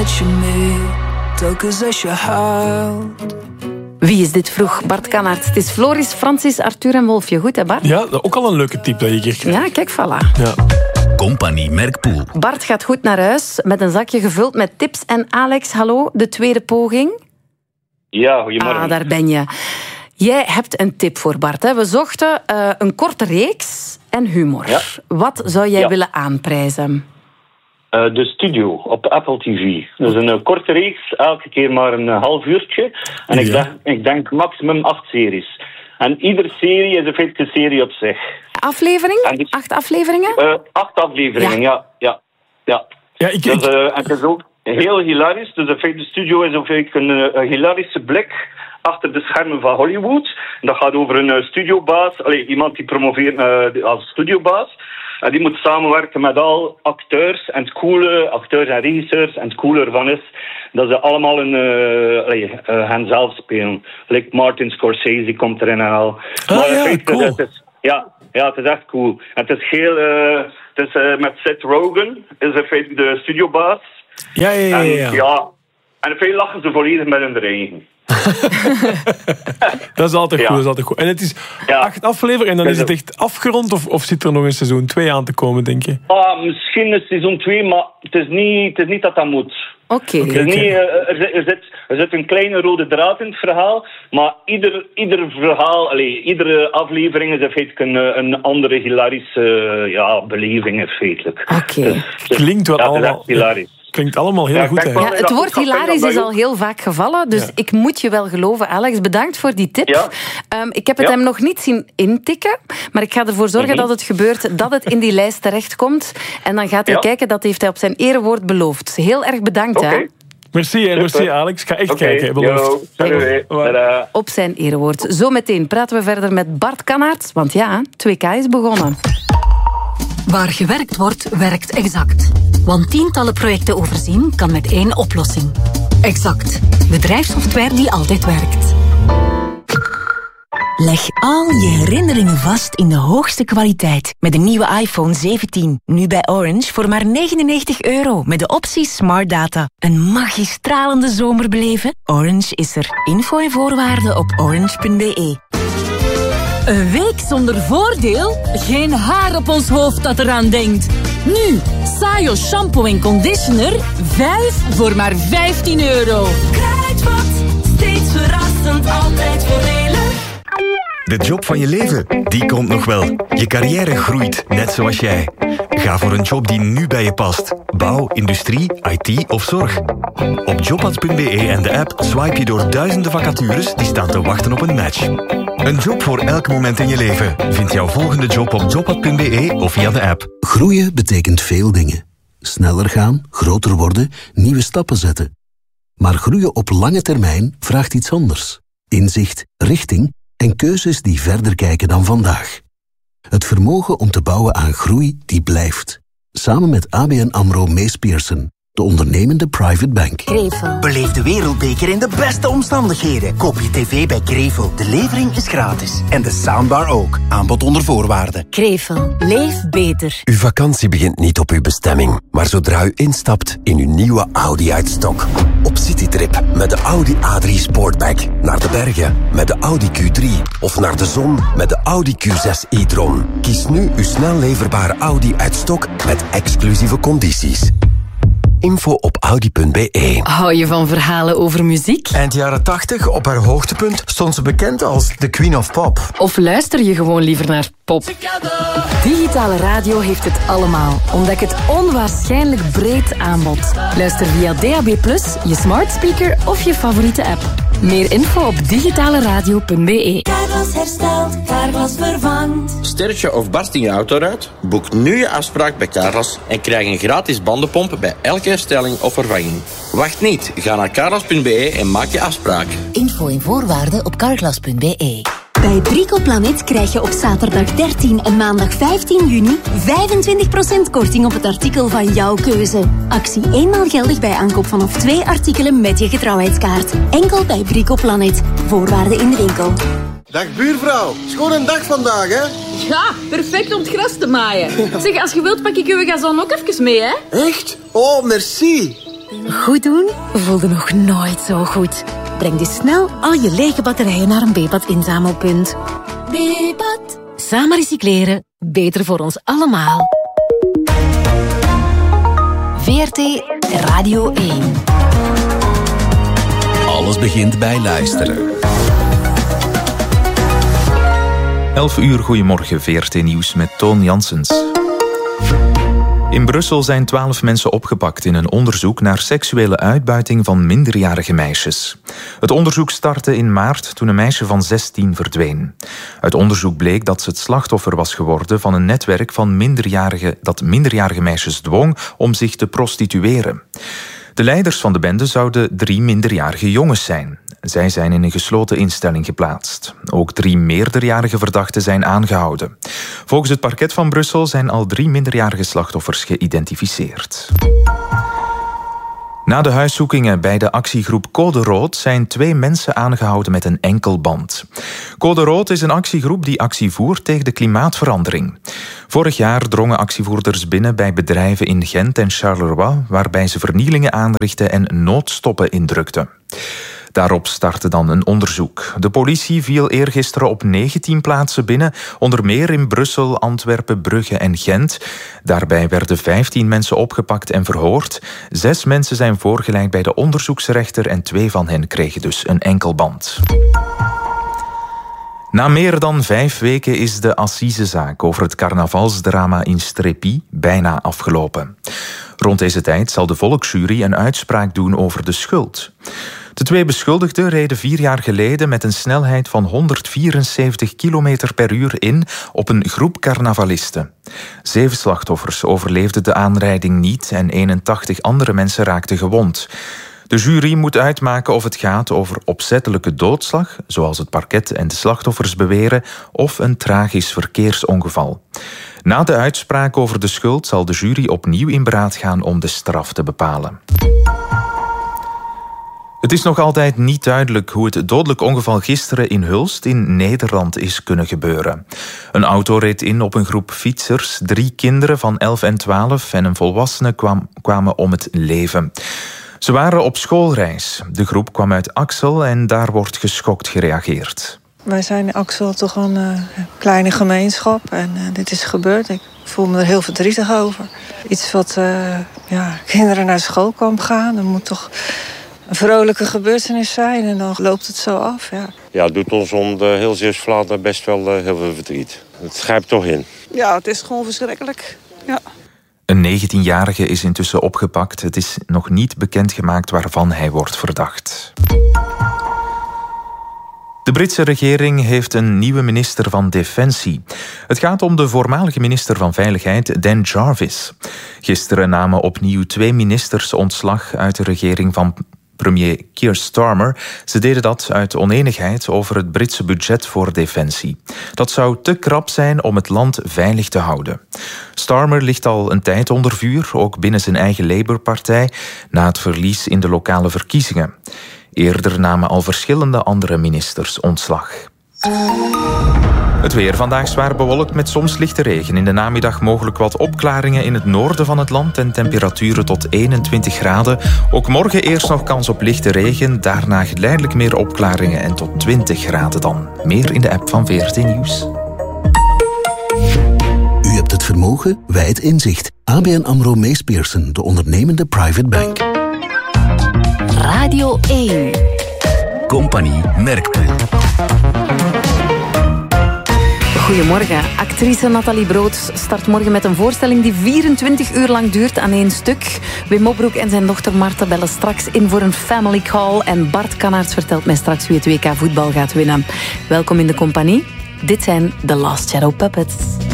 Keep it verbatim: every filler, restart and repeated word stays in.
met je mee, telkens als je huilt. Wie is dit vroeg? Bart Kannaerts. Het is Floris, Francis, Arthur en Wolfje. Goed, hè Bart? Ja, ook al een leuke tip dat je hier krijgt. Ja, kijk, voilà. Ja. Compagnie Merkpoel. Bart gaat goed naar huis met een zakje gevuld met tips. En Alex, hallo, de tweede poging. Ja, goedemorgen. Ah, daar ben je. Jij hebt een tip voor Bart. Hè? We zochten uh, een korte reeks en humor. Ja. Wat zou jij ja. willen aanprijzen? Uh, de Studio op Apple T V. Dat is een uh, korte reeks, elke keer maar een uh, half uurtje. En ik, Ja. denk, ik denk maximum acht series. En iedere serie is een feitelijke serie op zich. Aflevering? En dus- Acht afleveringen? Uh, acht afleveringen, ja. ja, ja. Ja, ik, Dus, ik, uh, en het is ook heel hilarisch. Dus in feite, de Studio is ook een, uh, een hilarische blik achter de schermen van Hollywood. Dat gaat over een uh, studiobaas. Allee, iemand die promoveert uh, als studiobaas. En die moet samenwerken met al acteurs. En het coole, acteurs en regisseurs. En het coole ervan is dat ze allemaal een, uh, allee, uh, hen zelf spelen. Like Martin Scorsese komt erin en al. Ah, Maar in ja, feite, cool. het is, ja, ja, het is echt cool. En het is heel... Uh, het is uh, met Seth Rogen, is in feite de studiobaas. ja, ja, ja, En, ja. ja, en veel lachen ze volledig met hun eigen. Dat is altijd Ja. goed, dat is altijd goed. En het is Ja. acht afleveringen en dan Ja, is het zo. echt afgerond of, of zit er nog een seizoen twee aan te komen, denk je? Ah, misschien is seizoen twee, maar het is niet, het is niet dat dat moet. Oké. Het is niet, uh, er, zit, er, zit, er zit een kleine rode draad in het verhaal, maar ieder, ieder verhaal, allez, iedere aflevering is in feite een, een andere hilarische uh, ja, beleving, feitelijk. Oké. Dus- dus- Klinkt wel ja, het is allemaal... echt hilarisch. Klinkt allemaal heel Ja, goed, kijk hè? maar. Ja, het dat woord goed gaat hilarisch vinden, is dat al je- heel vaak gevallen, dus Ja. ik moet je wel geloven. Alex, bedankt voor die tip. Ja. Um, ik heb het Ja. hem nog niet zien intikken, maar ik ga ervoor zorgen Mhm. dat het gebeurt, dat het in die lijst terechtkomt. En dan gaat hij Ja. kijken, dat heeft hij op zijn erewoord beloofd. Heel erg bedankt, Oké. hè. Merci, hè, merci Alex. Ik ga echt Oké, kijken, yo, beloofd. salut, Hoi. tada. Op zijn erewoord. Zometeen praten we verder met Bart Kannaerts, want ja, twee K is begonnen. Waar gewerkt wordt, werkt Exact. Want tientallen projecten overzien kan met één oplossing. Exact. Bedrijfssoftware die altijd werkt. Leg al je herinneringen vast in de hoogste kwaliteit. Met de nieuwe iPhone zeventien. Nu bij Orange voor maar negenennegentig euro. Met de optie Smart Data. Een magistralende zomer beleven? Orange is er. Info en voorwaarden op orange punt b e. Een week zonder voordeel? Geen haar op ons hoofd dat eraan denkt. Nu, Sayo shampoo en conditioner, vijf voor maar vijftien euro. Kruidvat, steeds verrassend, altijd voordelig. De job van je leven, die komt nog wel. Je carrière groeit, net zoals jij. Ga voor een job die nu bij je past. Bouw, industrie, I T of zorg. Op jobpad punt b e en de app swipe je door duizenden vacatures die staan te wachten op een match. Een job voor elk moment in je leven. Vind jouw volgende job op jobpad punt b e of via de app. Groeien betekent veel dingen. Sneller gaan, groter worden, nieuwe stappen zetten. Maar groeien op lange termijn vraagt iets anders. Inzicht, richting en keuzes die verder kijken dan vandaag. Het vermogen om te bouwen aan groei die blijft. Samen met A B N AMRO Mees Pierson, de ondernemende private bank. Krevel. Beleef de wereldbeker in de beste omstandigheden. Koop je tv bij Krevel. De levering is gratis. En de soundbar ook. Aanbod onder voorwaarden. Krevel. Leef beter. Uw vakantie begint niet op uw bestemming, maar zodra u instapt in uw nieuwe Audi uit stok. Op citytrip met de Audi A drie Sportback. Naar de bergen met de Audi Q drie. Of naar de zon met de Audi Q zes e-tron. Kies nu uw snel leverbare Audi uit stok met exclusieve condities. Info op audi punt b e. Hou je van verhalen over muziek? Eind jaren tachtig, op haar hoogtepunt, stond ze bekend als de Queen of Pop. Of luister je gewoon liever naar pop? Digitale radio heeft het allemaal. Ontdek het onwaarschijnlijk breed aanbod. Luister via D A B plus, je smart speaker of je favoriete app. Meer info op digitaleradio punt b e. Carglass herstelt, Carglass vervangt. Sterretje of barst in je auto uit? Boek nu je afspraak bij Carglass en krijg een gratis bandenpomp bij elke herstelling of vervanging. Wacht niet, ga naar carglass punt b e en maak je afspraak. Info en voorwaarden op carglass punt b e. Bij Brico Planet krijg je op zaterdag dertien en maandag vijftien juni vijfentwintig procent korting op het artikel van jouw keuze. Actie eenmaal geldig bij aankoop vanaf twee artikelen met je getrouwheidskaart. Enkel bij Brico Planet. Voorwaarden in de winkel. Dag buurvrouw, schoon een dag vandaag, hè? Ja, perfect om het gras te maaien. Zeg, als je wilt pak ik uw gazon ook even mee, hè? Echt? Oh, merci. Goed doen voelde nog nooit zo goed. Breng dus snel al je lege batterijen naar een B-pad inzamelpunt. B-pad. Samen recycleren. Beter voor ons allemaal. V R T Radio één. Alles begint bij luisteren. elf uur, goedemorgen, V R T Nieuws met Toon Janssens. In Brussel zijn twaalf mensen opgepakt in een onderzoek naar seksuele uitbuiting van minderjarige meisjes. Het onderzoek startte in maart toen een meisje van zestien verdween. Uit onderzoek bleek dat ze het slachtoffer was geworden van een netwerk van minderjarige, dat minderjarige meisjes dwong om zich te prostitueren. De leiders van de bende zouden drie minderjarige jongens zijn. Zij zijn in een gesloten instelling geplaatst. Ook drie meerderjarige verdachten zijn aangehouden. Volgens het parket van Brussel zijn al drie minderjarige slachtoffers geïdentificeerd. Na de huiszoekingen bij de actiegroep Code Rood zijn twee mensen aangehouden met een enkelband. Code Rood is een actiegroep die actie voert tegen de klimaatverandering. Vorig jaar drongen actievoerders binnen bij bedrijven in Gent en Charleroi, waarbij ze vernielingen aanrichtten en noodstoppen indrukten. Daarop startte dan een onderzoek. De politie viel eergisteren op negentien plaatsen binnen, onder meer in Brussel, Antwerpen, Brugge en Gent. Daarbij werden vijftien mensen opgepakt en verhoord. Zes mensen zijn voorgeleid bij de onderzoeksrechter en twee van hen kregen dus een enkelband. Na meer dan vijf weken is de assisezaak over het carnavalsdrama in Strépy bijna afgelopen. Rond deze tijd zal de volksjury een uitspraak doen over de schuld. De twee beschuldigden reden vier jaar geleden met een snelheid van honderdvierenzeventig kilometer per uur in op een groep carnavalisten. Zeven slachtoffers overleefden de aanrijding niet en eenentachtig andere mensen raakten gewond. De jury moet uitmaken of het gaat over opzettelijke doodslag, zoals het parket en de slachtoffers beweren, of een tragisch verkeersongeval. Na de uitspraak over de schuld zal de jury opnieuw in beraad gaan om de straf te bepalen. Het is nog altijd niet duidelijk hoe het dodelijk ongeval gisteren in Hulst in Nederland is kunnen gebeuren. Een auto reed in op een groep fietsers. Drie kinderen van elf en twaalf en een volwassene kwam, kwamen om het leven. Ze waren op schoolreis. De groep kwam uit Axel en daar wordt geschokt gereageerd. Wij zijn in Axel toch een uh, kleine gemeenschap en uh, dit is gebeurd. Ik voel me er heel verdrietig over. Iets wat uh, ja, kinderen naar school kwam gaan. Er moet toch een vrolijke gebeurtenis zijn en dan loopt het zo af. Ja, ja het doet ons om de heel Zeeuws-Vlaanderen best wel uh, heel veel verdriet. Het grijpt toch in. Ja, het is gewoon verschrikkelijk. Ja. Een negentienjarige is intussen opgepakt. Het is nog niet bekendgemaakt waarvan hij wordt verdacht. De Britse regering heeft een nieuwe minister van Defensie. Het gaat om de voormalige minister van Veiligheid, Dan Jarvis. Gisteren namen opnieuw twee ministers ontslag uit de regering van premier Keir Starmer. Ze deden dat uit onenigheid over het Britse budget voor defensie. Dat zou te krap zijn om het land veilig te houden. Starmer ligt al een tijd onder vuur, ook binnen zijn eigen Labour-partij, na het verlies in de lokale verkiezingen. Eerder namen al verschillende andere ministers ontslag. Het weer vandaag zwaar bewolkt met soms lichte regen. In de namiddag mogelijk wat opklaringen in het noorden van het land en temperaturen tot eenentwintig graden. Ook morgen eerst nog kans op lichte regen, daarna geleidelijk meer opklaringen en tot twintig graden dan. Meer in de app van V R T Nieuws. U hebt het vermogen, wij het inzicht. A B N AMRO Mees Pierson, de ondernemende private bank. Radio één. Compagnie Merkpoel. Goedemorgen. Actrice Nathalie Broods start morgen met een voorstelling die vierentwintig uur lang duurt aan één stuk. Wim Opbroek en zijn dochter Marta bellen straks in voor een family call. En Bart Kannaerts vertelt mij straks wie het W K voetbal gaat winnen. Welkom in de compagnie. Dit zijn The Last Shadow Puppets.